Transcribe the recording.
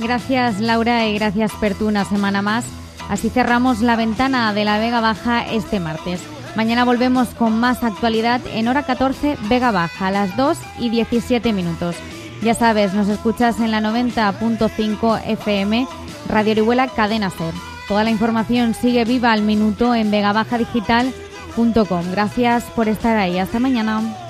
Gracias, Laura, y gracias, Pertu, una semana más. Así cerramos la ventana de la Vega Baja este martes. Mañana volvemos con más actualidad en hora 14, Vega Baja, a las 2:17. Ya sabes, nos escuchas en la 90.5 FM, Radio Orihuela Cadena Ser. Toda la información sigue viva al minuto en vegabajadigital.com. Gracias por estar ahí. Hasta mañana.